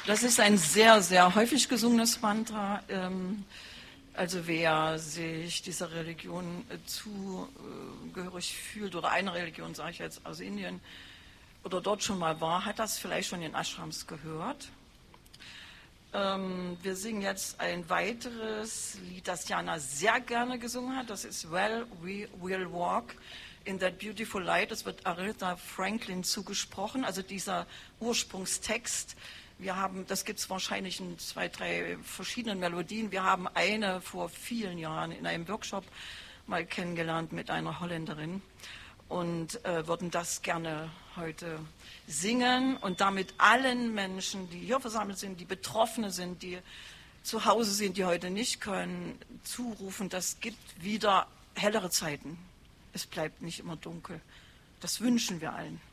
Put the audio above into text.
Das ist ein sehr, sehr häufig gesungenes Mantra. Also wer sich dieser Religion zugehörig fühlt, oder einer Religion, sage ich jetzt aus Indien, oder dort schon mal war, hat das vielleicht schon in Ashrams gehört. Wir singen jetzt ein weiteres Lied, das Jana sehr gerne gesungen hat. Das ist Well, We Will Walk in That Beautiful Light. Das wird Aretha Franklin zugesprochen, also dieser Ursprungstext. Das gibt es wahrscheinlich in 2, 3 verschiedenen Melodien. Wir haben eine vor vielen Jahren in einem Workshop mal kennengelernt mit einer Holländerin und würden das gerne heute singen und damit allen Menschen, die hier versammelt sind, die Betroffene sind, die zu Hause sind, die heute nicht können, zurufen, das gibt wieder hellere Zeiten. Es bleibt nicht immer dunkel. Das wünschen wir allen.